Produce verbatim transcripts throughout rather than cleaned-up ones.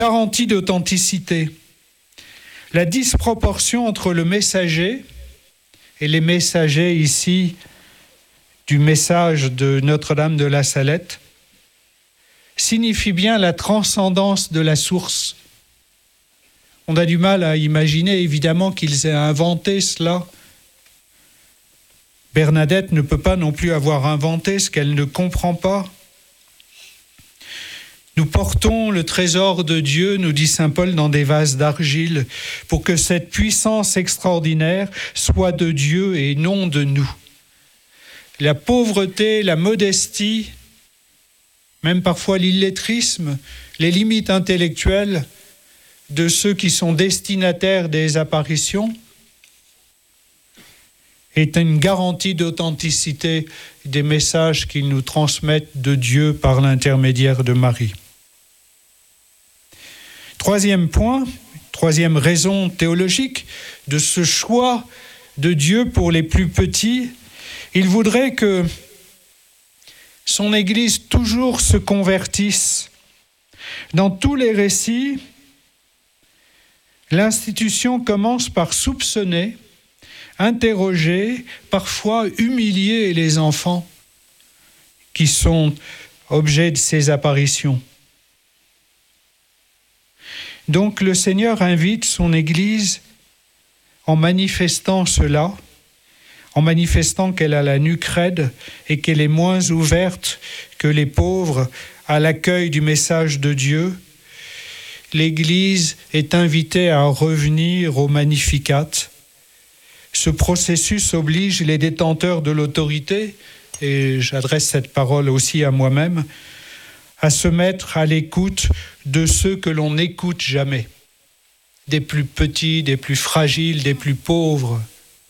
Garantie d'authenticité. La disproportion entre le messager et les messagers ici du message de Notre-Dame de la Salette signifie bien la transcendance de la source. On a du mal à imaginer, évidemment, qu'ils aient inventé cela. Bernadette ne peut pas non plus avoir inventé ce qu'elle ne comprend pas. Nous portons le trésor de Dieu, nous dit saint Paul, dans des vases d'argile, pour que cette puissance extraordinaire soit de Dieu et non de nous. La pauvreté, la modestie, même parfois l'illettrisme, les limites intellectuelles de ceux qui sont destinataires des apparitions est une garantie d'authenticité des messages qu'ils nous transmettent de Dieu par l'intermédiaire de Marie. Troisième point, troisième raison théologique de ce choix de Dieu pour les plus petits, il voudrait que son Église toujours se convertisse. Dans tous les récits, l'institution commence par soupçonner, interroger, parfois humilier les enfants qui sont objets de ces apparitions. Donc le Seigneur invite son Église en manifestant cela, en manifestant qu'elle a la nuque raide et qu'elle est moins ouverte que les pauvres à l'accueil du message de Dieu. L'Église est invitée à revenir au Magnificat. Ce processus oblige les détenteurs de l'autorité, et j'adresse cette parole aussi à moi-même, à se mettre à l'écoute de ceux que l'on n'écoute jamais, des plus petits, des plus fragiles, des plus pauvres,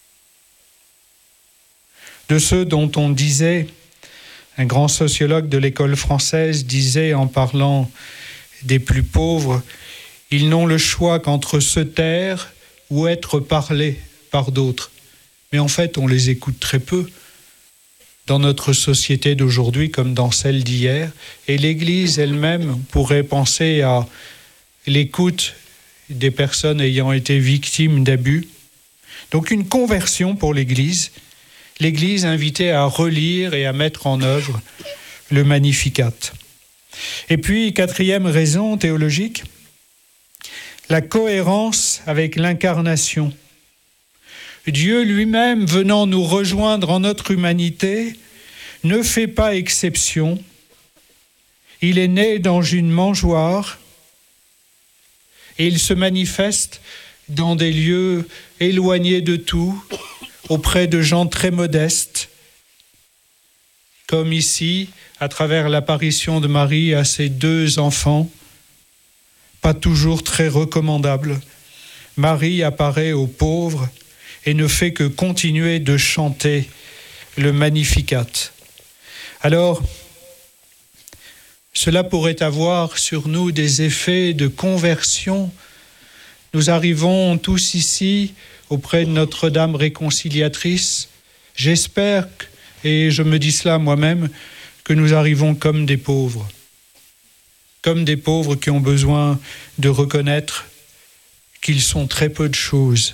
de ceux dont on disait, un grand sociologue de l'école française disait en parlant des plus pauvres, ils n'ont le choix qu'entre se taire ou être parlés par d'autres. Mais en fait, on les écoute très peu dans notre société d'aujourd'hui comme dans celle d'hier. Et l'Église elle-même pourrait penser à l'écoute des personnes ayant été victimes d'abus. Donc une conversion pour l'Église. L'Église invitée à relire et à mettre en œuvre le Magnificat. Et puis, quatrième raison théologique, la cohérence avec l'incarnation. Dieu lui-même, venant nous rejoindre en notre humanité, ne fait pas exception. Il est né dans une mangeoire et il se manifeste dans des lieux éloignés de tout, auprès de gens très modestes, comme ici, à travers l'apparition de Marie à ses deux enfants, pas toujours très recommandables. Marie apparaît aux pauvres et ne fait que continuer de chanter le Magnificat. Alors, cela pourrait avoir sur nous des effets de conversion. Nous arrivons tous ici auprès de Notre-Dame réconciliatrice. J'espère, et je me dis cela moi-même, que nous arrivons comme des pauvres, comme des pauvres qui ont besoin de reconnaître qu'ils sont très peu de choses.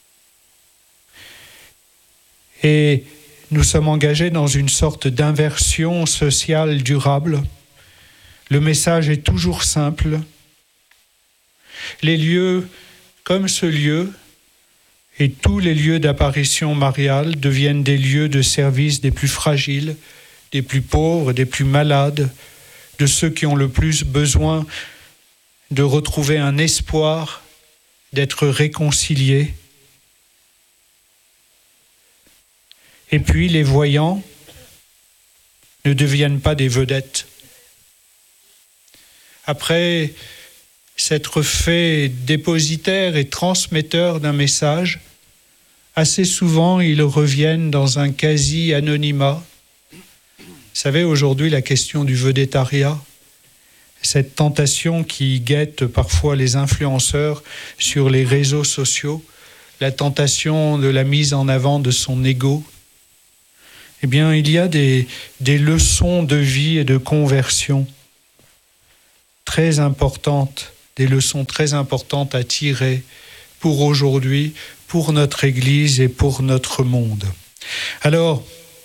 Et nous sommes engagés dans une sorte d'inversion sociale durable. Le message est toujours simple. Les lieux, comme ce lieu, et tous les lieux d'apparition mariale deviennent des lieux de service des plus fragiles, des plus pauvres, des plus malades, de ceux qui ont le plus besoin de retrouver un espoir, d'être réconciliés. Et puis les voyants ne deviennent pas des vedettes. Après s'être fait dépositaire et transmetteur d'un message, assez souvent ils reviennent dans un quasi-anonymat. Vous savez, aujourd'hui, la question du vedettariat, cette tentation qui guette parfois les influenceurs sur les réseaux sociaux, la tentation de la mise en avant de son ego, eh bien, il y a des, des leçons de vie et de conversion très importantes des leçons très importantes à tirer pour aujourd'hui, pour notre Église et pour notre monde. Alors,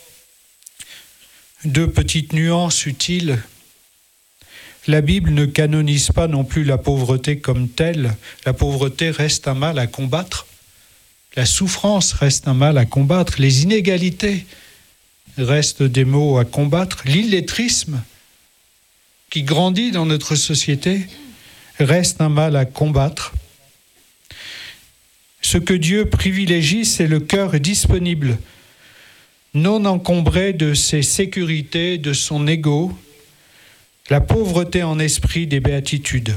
deux petites nuances utiles. La Bible ne canonise pas non plus la pauvreté comme telle. La pauvreté reste un mal à combattre. La souffrance reste un mal à combattre. Les inégalités restent des maux à combattre. L'illettrisme, qui grandit dans notre société, reste un mal à combattre. Ce que Dieu privilégie, c'est le cœur disponible, non encombré de ses sécurités, de son ego, la pauvreté en esprit des béatitudes.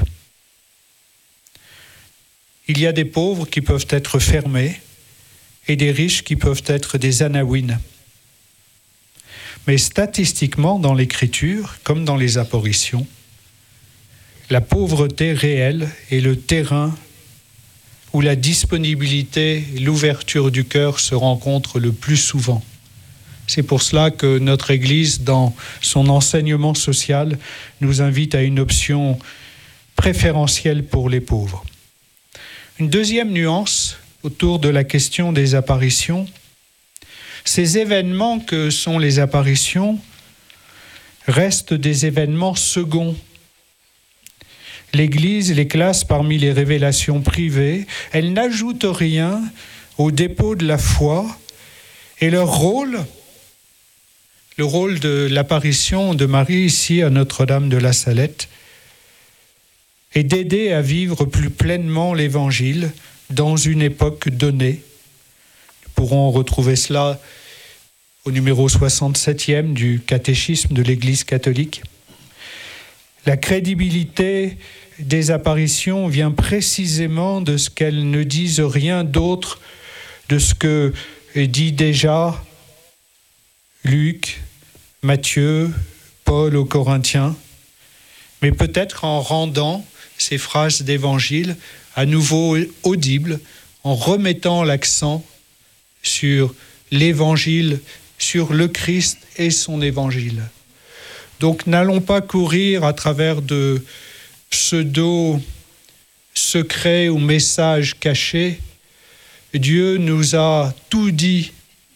Il y a des pauvres qui peuvent être fermés et des riches qui peuvent être des anawines. Mais statistiquement, dans l'Écriture, comme dans les apparitions, la pauvreté réelle est le terrain où la disponibilité, l'ouverture du cœur se rencontrent le plus souvent. C'est pour cela que notre Église, dans son enseignement social, nous invite à une option préférentielle pour les pauvres. Une deuxième nuance autour de la question des apparitions, ces événements que sont les apparitions restent des événements seconds. L'Église les classe parmi les révélations privées, elles n'ajoutent rien au dépôt de la foi et leur rôle, le rôle de l'apparition de Marie ici à Notre-Dame de la Salette, est d'aider à vivre plus pleinement l'Évangile dans une époque donnée. Nous pourrons retrouver cela au numéro soixante-septième du catéchisme de l'Église catholique. La crédibilité des apparitions vient précisément de ce qu'elles ne disent rien d'autre de ce que dit déjà Luc, Matthieu, Paul aux Corinthiens, mais peut-être en rendant ces phrases d'évangile à nouveau audibles, en remettant l'accent sur l'évangile, sur le Christ et son évangile. Donc n'allons pas courir à travers de pseudo-secrets ou messages cachés. Dieu nous a tout dit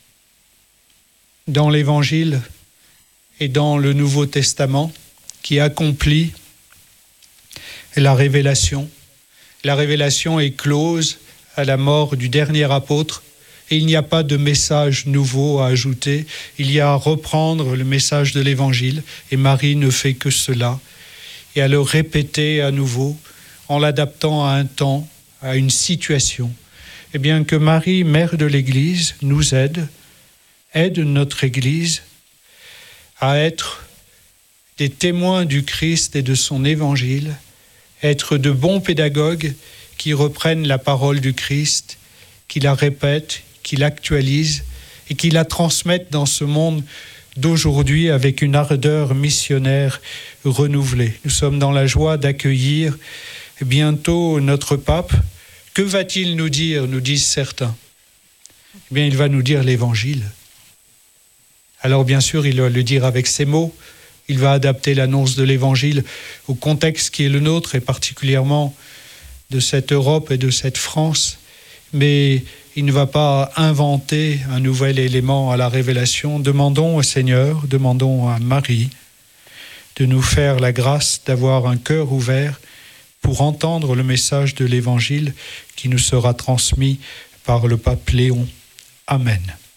dans l'Évangile et dans le Nouveau Testament qui accomplit la révélation. La révélation est close à la mort du dernier apôtre et il n'y a pas de message nouveau à ajouter. Il y a à reprendre le message de l'Évangile et Marie ne fait que cela et à le répéter à nouveau en l'adaptant à un temps, à une situation. Eh bien que Marie, mère de l'Église, nous aide, aide notre Église à être des témoins du Christ et de son Évangile, être de bons pédagogues qui reprennent la parole du Christ, qui la répètent, qui l'actualisent et qui la transmettent dans ce monde d'aujourd'hui avec une ardeur missionnaire renouvelée. Nous sommes dans la joie d'accueillir bientôt notre pape. Que va-t-il nous dire, nous disent certains? Eh bien, il va nous dire l'Évangile. Alors bien sûr, il va le dire avec ses mots. Il va adapter l'annonce de l'Évangile au contexte qui est le nôtre, et particulièrement de cette Europe et de cette France. Mais il ne va pas inventer un nouvel élément à la révélation. Demandons au Seigneur, demandons à Marie de nous faire la grâce d'avoir un cœur ouvert pour entendre le message de l'Évangile qui nous sera transmis par le pape Léon. Amen.